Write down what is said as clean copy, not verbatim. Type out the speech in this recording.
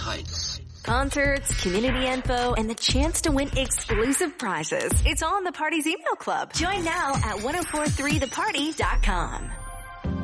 Heights. Concerts, community info, and the chance to win exclusive prizes. It's all in the Party's email club. Join now at 1043theparty.com.